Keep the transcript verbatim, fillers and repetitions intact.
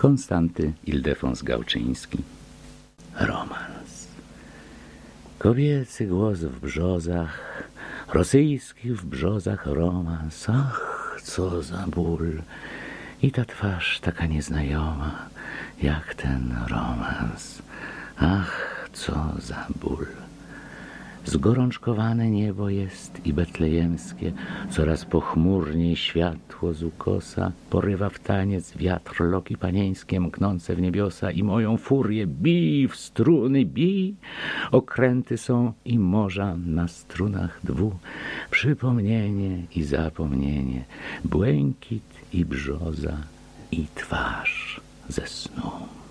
Konstanty Ildefons Gałczyński. Romans. Kobiecy głos w brzozach, rosyjski w brzozach romans. Ach, co za ból! I ta twarz taka nieznajoma, jak ten romans. Ach, co za ból! Zgorączkowane niebo jest i betlejemskie, coraz pochmurniej światło z ukosa porywa w taniec wiatr loki panieńskie mknące w niebiosa i moją furię bij w struny, bij! Okręty są i morza na strunach dwu, przypomnienie i zapomnienie, błękit i brzoza i twarz ze snu.